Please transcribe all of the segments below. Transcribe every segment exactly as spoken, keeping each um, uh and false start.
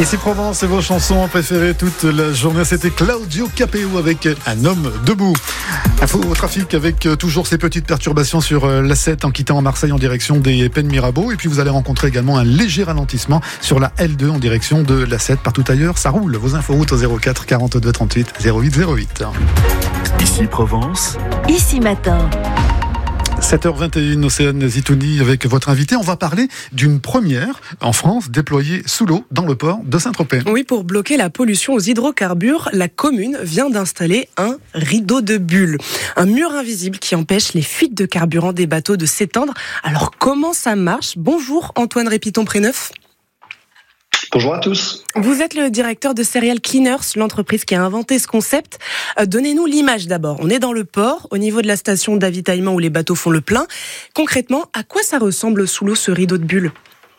Ici Provence, c'est vos chansons préférées toute la journée. C'était Claudio Capéo avec Un homme debout. Info au trafic avec toujours ces petites perturbations sur l'A sept en quittant Marseille en direction des Pennes Mirabeau. Et puis vous allez rencontrer également un léger ralentissement sur la L deux en direction de l'A sept. Partout ailleurs, ça roule. Vos infos routes au zéro quatre quarante-deux trente-huit zéro huit zéro huit. Ici Provence. Ici Matin. sept heures vingt et une, Océane Zitouni avec votre invité. On va parler d'une première en France déployée sous l'eau dans le port de Saint-Tropez. Oui, pour bloquer la pollution aux hydrocarbures, la commune vient d'installer un rideau de bulles. Un mur invisible qui empêche les fuites de carburant des bateaux de s'étendre. Alors comment ça marche ? Bonjour Antoine Répiton-Préneuf. Bonjour à tous. Vous êtes le directeur de Serial Cleaners, l'entreprise qui a inventé ce concept. Euh, donnez-nous l'image d'abord. On est dans le port, au niveau de la station d'avitaillement où les bateaux font le plein. Concrètement, à quoi ça ressemble sous l'eau ce rideau de bulles ?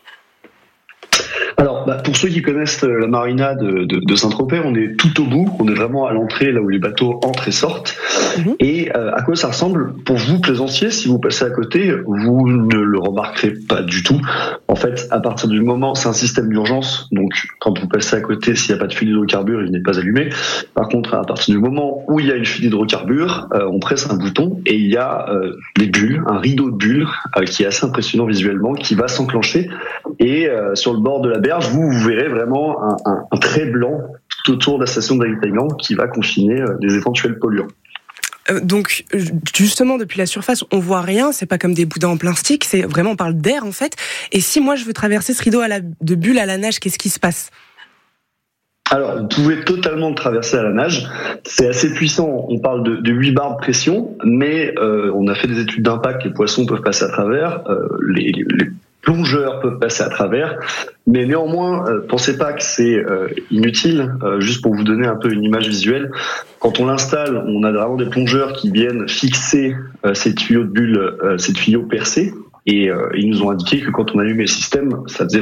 Alors, bah, pour ceux qui connaissent la marina de, de, de Saint-Tropez, on est tout au bout, on est vraiment à l'entrée, là où les bateaux entrent et sortent. Mmh. Et euh, à quoi ça ressemble ? Pour vous, plaisanciers, si vous passez à côté, vous ne le remarquerez pas du tout. En fait, à partir du moment, c'est un système d'urgence, donc quand vous passez à côté, s'il n'y a pas de fuite d'hydrocarbures, il n'est pas allumé. Par contre, à partir du moment où il y a une fuite d'hydrocarbures, euh, on presse un bouton et il y a euh, des bulles, un rideau de bulles euh, qui est assez impressionnant visuellement, qui va s'enclencher. Et euh, sur le bord de la berge, vous, vous verrez vraiment un, un, un trait blanc tout autour de la station d'avitaillement qui va confiner euh, des éventuels polluants. Euh, donc, justement, depuis la surface, on voit rien, c'est pas comme des boudins en plastique, c'est vraiment, on parle d'air en fait. Et si moi je veux traverser ce rideau à la, de bulles à la nage, qu'est-ce qui se passe ? Alors, vous pouvez totalement le traverser à la nage. C'est assez puissant. On parle de, de huit bars de pression, mais euh, on a fait des études d'impact. Les poissons peuvent passer à travers. Euh, les, les plongeurs peuvent passer à travers. Mais néanmoins, euh, pensez pas que c'est euh, inutile. Euh, juste pour vous donner un peu une image visuelle, quand on l'installe, on a vraiment des plongeurs qui viennent fixer euh, ces tuyaux de bulles, euh, ces tuyaux percés. Et euh, ils nous ont indiqué que quand on allumait le système, ça faisait